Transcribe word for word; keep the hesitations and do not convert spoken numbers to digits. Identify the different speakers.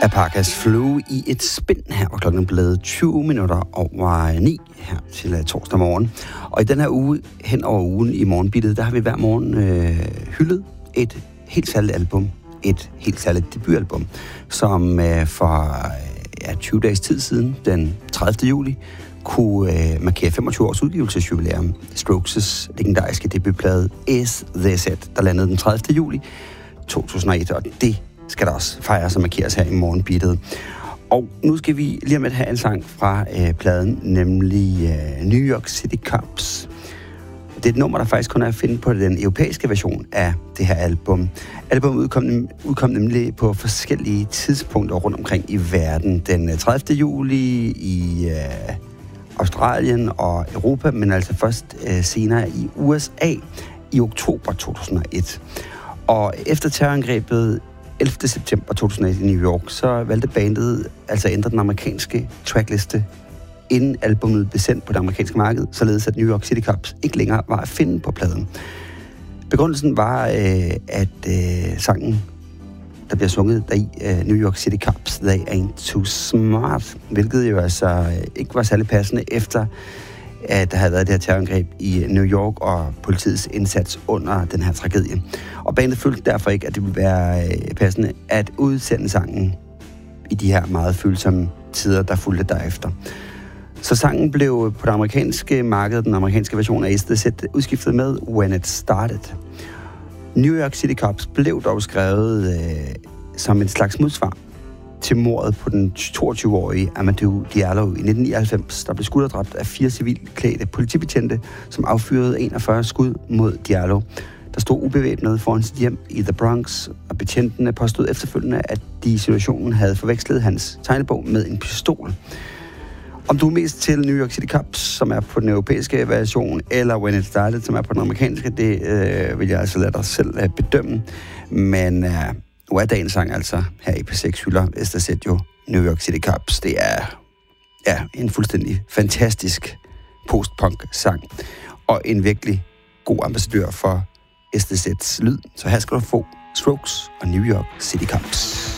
Speaker 1: Alpacas Flew i et spind her, og klokken er blevet tyve minutter over ni her til uh, torsdag morgen. Og i den her uge, hen over ugen i morgenbittet, der har vi hver morgen øh, hyldet et helt særligt album. Et helt særligt debutalbum, som øh, for ja, tyve dages tid siden, den tredivte juli, kunne øh, markere femogtyve års udgivelsesjubilæum. Strokes' legendariske debutplade Is This It, der landede den tredivte juli to tusind og et, og det skal der også fejres og markeres her i morgenbeatet. Og nu skal vi lige om lidt have en sang fra øh, pladen, nemlig øh, New York City Cops. Det er et nummer, der faktisk kun er at finde på den europæiske version af det her album. Albummet udkom, udkom nemlig på forskellige tidspunkter rundt omkring i verden. Den tredivte juli i øh, Australien og Europa, men altså først øh, senere i U S A i oktober to tusind og et. Og efter terrorangrebet ellevte september to tusind og et i New York, så valgte bandet altså at ændre den amerikanske trackliste, inden albumet blev sendt på det amerikanske marked, således at New York City Cops ikke længere var at finde på pladen. Begrundelsen var, øh, at øh, sangen, der bliver sunget deri, øh, New York City Cops, They Ain't Too Smart, hvilket jo altså øh, ikke var særlig passende efter, at der havde været det her terrorangreb i New York og politiets indsats under den her tragedie. Og bandet følte derfor ikke, at det ville være øh, passende at udsende sangen i de her meget følsomme tider, der fulgte derefter. Så sangen blev på det amerikanske marked, den amerikanske version af Is This It, udskiftet med When It Started. New York City Cops blev dog skrevet øh, som et slags modsvar til mordet på den toogtyve-årige Amadou Diallo i nitten nioghalvfems, der blev skudt og dræbt af fire civilklædte politibetjente, som affyrede enogfyrre skud mod Diallo, der stod ubevæbnet foran sit hjem i The Bronx, og betjentene påstod efterfølgende, at de i situationen havde forvekslet hans tegnebog med en pistol. Om du er mest til New York City Cops, som er på den europæiske version, eller When It Started, som er på den amerikanske, det øh, vil jeg altså lade dig selv øh, bedømme. Men øh, nu er dagens sang altså her i P seks hylder, Is This It jo New York City Cops. Det er ja, en fuldstændig fantastisk post-punk-sang, og en virkelig god ambassadør for Is This It's lyd. Så her skal du få Strokes og New York City Cops.